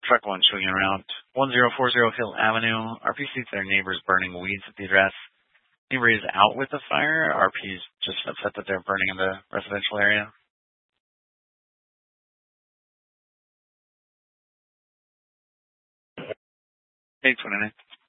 truck one swinging around 1040 Hill Avenue. RP sees their neighbors burning weeds at the address. Neighbor is out with the fire. RP is just upset that they're burning in the residential area. 829.